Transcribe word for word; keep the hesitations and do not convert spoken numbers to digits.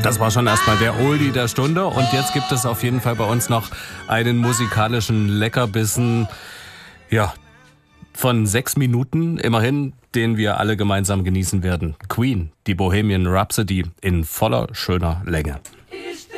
Das war schon erstmal der Oldie der Stunde und jetzt gibt es auf jeden Fall bei uns noch einen musikalischen Leckerbissen, ja, von sechs Minuten immerhin, den wir alle gemeinsam genießen werden. Queen, die Bohemian Rhapsody in voller schöner Länge.